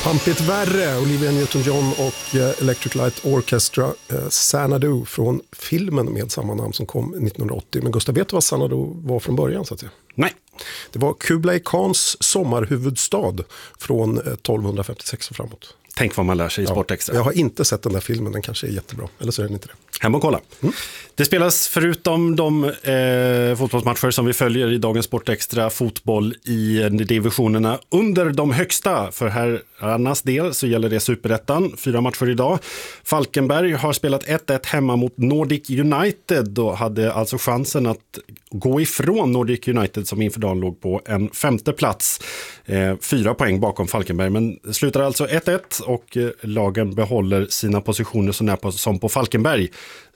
Pampigt värre, Olivia Newton-John och Electric Light Orchestra, Xanadu från filmen med samma namn som kom 1980. Men Gustav, vet du vad Xanadu var från början så att säga? Nej. Det var Kublai Khans sommarhuvudstad från 1256 och framåt. Tänk vad man lär sig i Sportextra. Jag har inte sett den där filmen, den kanske är jättebra. Eller så är den inte det. Hem och kolla. Det spelas förutom de fotbollsmatcher som vi följer i dagens Sportextra fotboll i divisionerna under de högsta. För herrarnas del så gäller det Superettan. 4 matcher idag. Falkenberg har spelat 1-1 hemma mot Nordic United och hade alltså chansen att gå ifrån Nordic United som inför dagen låg på en 5:e plats. 4 poäng bakom Falkenberg, men slutar alltså 1-1 och lagen behåller sina positioner så nära som på Falkenberg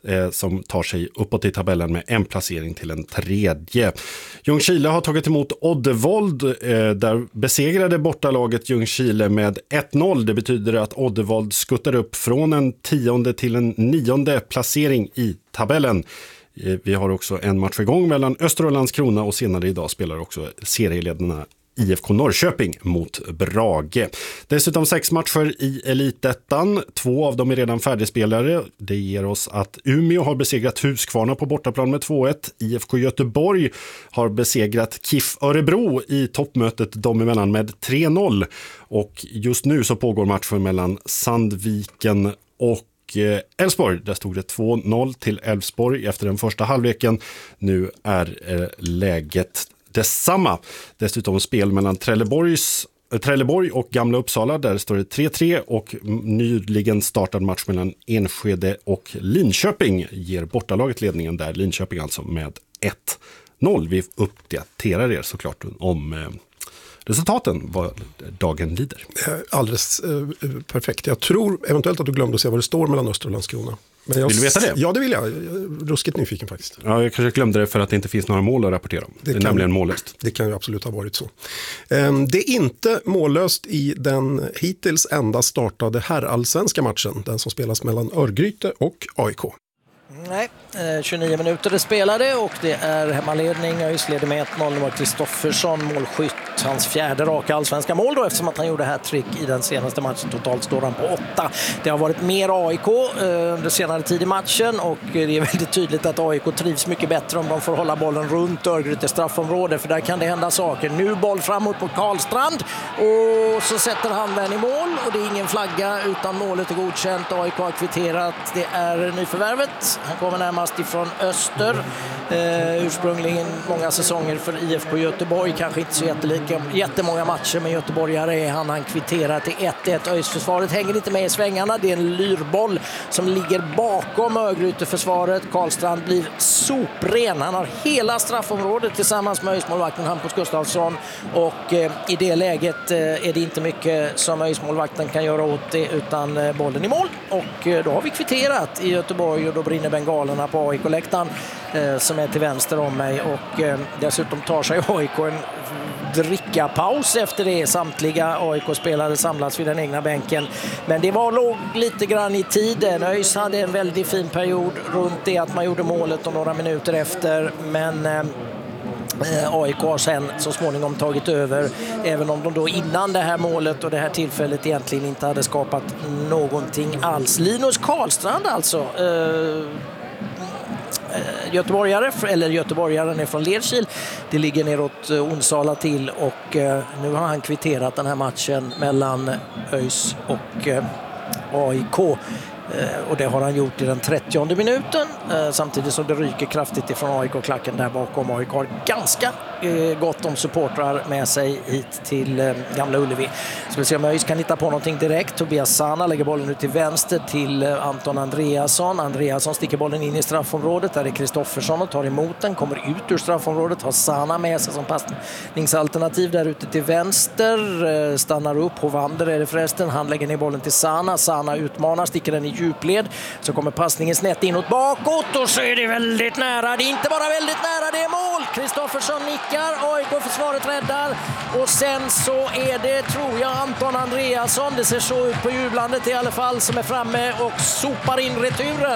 som tar sig uppåt i tabellen med en placering till en 3:e. Ljungskile har tagit emot Oddevold. Där besegrade bortalaget Ljungskile med 1-0. Det betyder att Oddevold skuttar upp från en 10:e till en 9:e placering i tabellen. Vi har också en match igång mellan Öster och Landskrona och senare idag spelar också serieledarna IFK Norrköping mot Brage. Dessutom 6 matcher i Elitettan. 2 av dem är redan färdigspelare. Det ger oss att Umeå har besegrat Huskvarna på bortaplan med 2-1. IFK Göteborg har besegrat KIF Örebro i toppmötet dem emellan med 3-0. Och just nu så pågår matchen mellan Sandviken och Elfsborg. Där stod det 2-0 till Elfsborg efter den första halvleken. Nu är läget detsamma. Dessutom spel mellan Trelleborg och Gamla Uppsala. Där står det 3-3 och nyligen startad match mellan Enskede och Linköping ger bortalaget ledningen där. Linköping alltså med 1-0. Vi uppdaterar er såklart om resultaten, vad dagen lider. Alldeles perfekt. Jag tror eventuellt att du glömde att se vad det står mellan Öster och Landskrona. Men Vill du veta det? Ja, det vill jag. Ruskigt nyfiken faktiskt. Ja, jag kanske glömde det för att det inte finns några mål att rapportera om. Det är nämligen mållöst. Det kan ju absolut ha varit så. Det är inte mållöst i den hittills enda startade herrallsvenska matchen. Den som spelas mellan Örgryte och AIK. Nej, 29 minuter är spelade och det är hemmaledning. ÖIS leder med 1-0. Det var Kristoffersson, målskytt. Hans 4:e raka allsvenska mål då, eftersom att han gjorde hat-trick i den senaste matchen. Totalt står han på 8. Det har varit mer AIK under senare tid i matchen och det är väldigt tydligt att AIK trivs mycket bättre om de får hålla bollen runt Örgryte straffområde, för där kan det hända saker. Nu boll framåt mot Karlstrand och så sätter han den i mål och det är ingen flagga utan målet är godkänt. AIK har kvitterat. Det är nyförvärvet. Han kommer närmast ifrån Öster. Ursprungligen många säsonger för IFK Göteborg. Kanske inte så jättemånga matcher med göteborgare är han kvitterar till 1-1. ÖIS-försvaret hänger inte med i svängarna. Det är en lyrboll som ligger bakom Örgryte-försvaret. Karlstrand blir sopren. Han har hela straffområdet tillsammans med ÖIS-målvakten Hampus Gustafsson. Och i det läget är det inte mycket som ÖIS-målvakten kan göra åt det utan bollen i mål. Och då har vi kvitterat i Göteborg och då brinner bengalerna på AIK-läktaren som är till vänster om mig. Och dessutom tar sig AIK en drickapaus efter det. Samtliga AIK-spelare samlas vid den egna bänken. Men det låg lite grann i tiden. ÖIS hade en väldigt fin period runt det att man gjorde målet och några minuter efter. Men AIK har sen så småningom tagit över, även om de då innan det här målet och det här tillfället egentligen inte hade skapat någonting alls. Linus Karlstrand alltså, göteborgaren är från Lerkil. Det ligger neråt Onsala till och nu har han kvitterat den här matchen mellan ÖIS och AIK. Och det har han gjort i den 30:e minuten samtidigt som det ryker kraftigt ifrån AIK-klacken där bakom. AIK har ganska gott om supportrar med sig hit till Gamla Ullevi. Så vi ser om ÖIS kan hitta på någonting direkt. Tobias Sana lägger bollen ut till vänster till Anton Andreasson. Andreasson sticker bollen in i straffområdet. Där är Kristoffersson och tar emot den. Kommer ut ur straffområdet. Har Sana med sig som passningsalternativ där ute till vänster. Stannar upp. Hovander är det förresten. Han lägger ner bollen till Sana. Sana utmanar. Sticker den i djupled. Så kommer passningen snett inåt bakåt. Och så är det väldigt nära. Det är inte bara väldigt nära. Det är mål. Kristoffersson nickar. AIK-försvaret räddar. Och sen så är det, tror jag, Anton Andreasson. Det ser så ut på jublandet i alla fall, som är framme och sopar in returen.